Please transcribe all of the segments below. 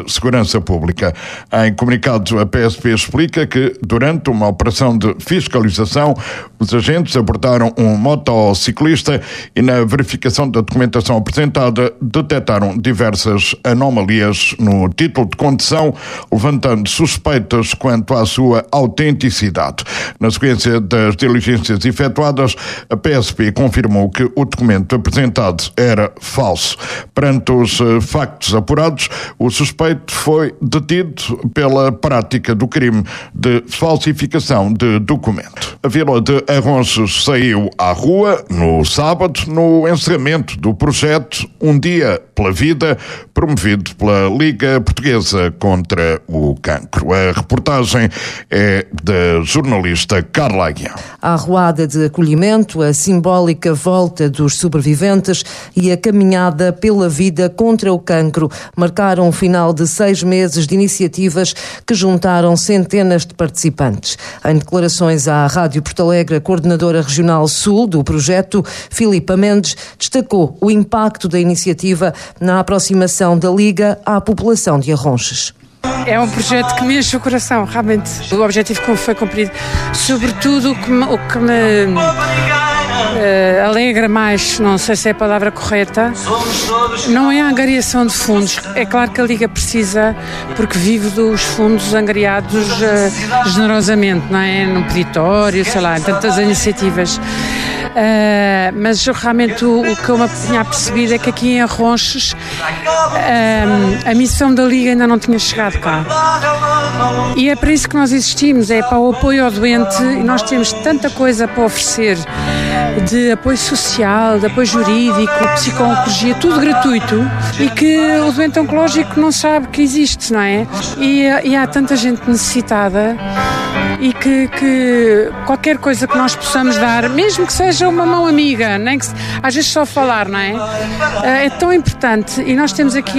Segurança Pública. Em comunicado, a PSP explica que, durante uma operação de fiscalização, os agentes abordaram um motociclista e, na verificação da documentação apresentada, detectaram diversas anomalias no título de condução, levantando suspeitas quanto à sua autenticidade. Na sequência das diligências efetuadas, a PSP confirmou que o documento apresentado era falso. Perante os factos apurados, o suspeito foi detido pela prática do crime de falsificação de documento. A Vila de Arronches saiu à rua no sábado no encerramento do projeto Um Dia pela Vida, promovido pela Liga Portuguesa contra o Cancro. A reportagem é da jornalista Carla Aguiar. A arruada de acolhimento, a simbólica volta dos sobreviventes e a caminhada pela vida contra o cancro marcaram o final de 6 meses de iniciativas que juntaram centenas de participantes. Em declarações à Rádio Porto Alegre, a coordenadora regional sul do projeto, Filipa Mendes, destacou o impacto da iniciativa na aproximação da Liga à população de Arronches. É um projeto que me enche o coração, realmente. O objetivo que foi cumprido. Sobretudo, o que me alegra mais, não sei se é a palavra correta, não é a angariação de fundos. É claro que a Liga precisa, porque vive dos fundos angariados generosamente, não é? No peditório, sei lá, em tantas iniciativas. Mas realmente o que eu me tinha percebido é que aqui em Arronches a missão da Liga ainda não tinha chegado cá. E é para isso que nós existimos, é para o apoio ao doente, e nós temos tanta coisa para oferecer, de apoio social, de apoio jurídico, psicologia, tudo gratuito, e que o doente oncológico não sabe que existe, não é? E há tanta gente necessitada, e que qualquer coisa que nós possamos dar, mesmo que seja uma mão amiga, nem que às vezes só falar, não é? É tão importante. E nós temos aqui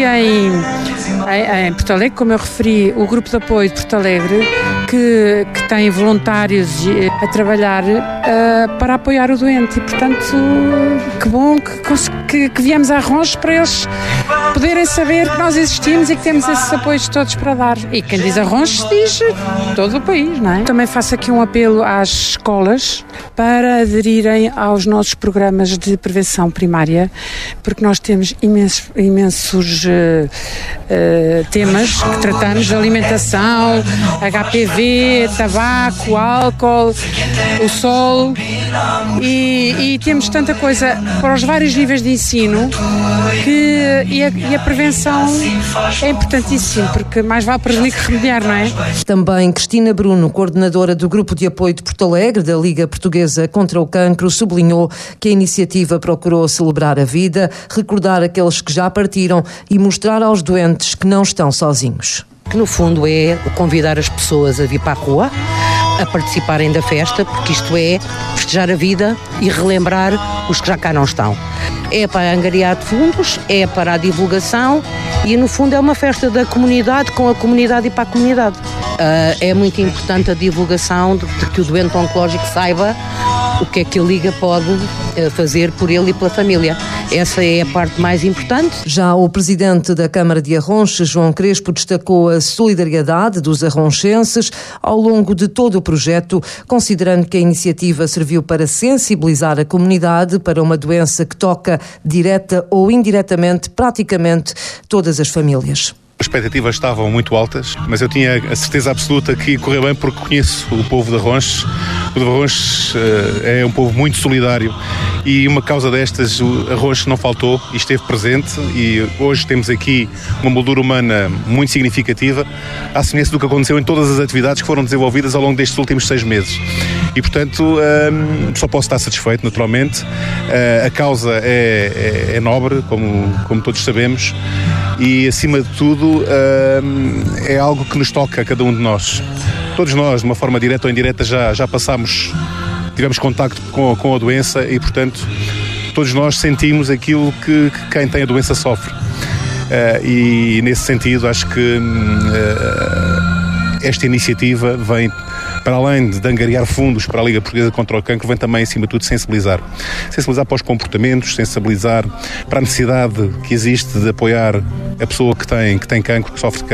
em Porto Alegre, como eu referi, o grupo de apoio de Porto Alegre, que tem voluntários a trabalhar para apoiar o doente. E, portanto, que bom que viemos a Arronches para eles poderem saber que nós existimos e que temos esses apoios todos para dar. E quem diz Arronches diz todo o país, não é? Também faço aqui um apelo às escolas para aderirem aos nossos programas de prevenção primária, porque nós temos imensos temas que tratamos: alimentação, HPV, tabaco, álcool, o sol, e temos tanta coisa para os vários níveis de ensino e a prevenção é importantíssima, porque mais vale prevenir que remediar, não é? Também Cristina Bruno, coordenadora do Grupo de Apoio de Porto Alegre da Liga Portuguesa contra o Cancro, sublinhou que a iniciativa procurou celebrar a vida, recordar aqueles que já partiram e mostrar aos doentes que não estão sozinhos. Que no fundo é convidar as pessoas a vir para a rua, a participarem da festa, porque isto é festejar a vida e relembrar os que já cá não estão. É para angariar fundos, é para a divulgação e no fundo é uma festa da comunidade, com a comunidade e para a comunidade. É muito importante a divulgação de que o doente oncológico saiba o que é que a Liga pode fazer por ele e pela família. Essa é a parte mais importante. Já o presidente da Câmara de Arronches, João Crespo, destacou a solidariedade dos arronchenses ao longo de todo o projeto, considerando que a iniciativa serviu para sensibilizar a comunidade para uma doença que toca direta ou indiretamente praticamente todas as famílias. As expectativas estavam muito altas, mas eu tinha a certeza absoluta que ia correr bem, porque conheço o povo de Arronches. O povo de Arronches é um povo muito solidário e uma causa destas, o Arronches não faltou e esteve presente, e hoje temos aqui uma moldura humana muito significativa, à semelhança do que aconteceu em todas as atividades que foram desenvolvidas ao longo destes últimos 6 meses. E, portanto, só posso estar satisfeito, naturalmente. A causa é nobre, como todos sabemos, e, acima de tudo, é algo que nos toca a cada um de nós. Todos nós, de uma forma direta ou indireta, já tivemos contacto com a doença e, portanto, todos nós sentimos aquilo que quem tem a doença sofre. E, nesse sentido, acho que esta iniciativa vem, para além de angariar fundos para a Liga Portuguesa contra o Cancro, vem também, acima de tudo, sensibilizar para os comportamentos, sensibilizar para a necessidade que existe de apoiar a pessoa que tem cancro, que sofre de cancro.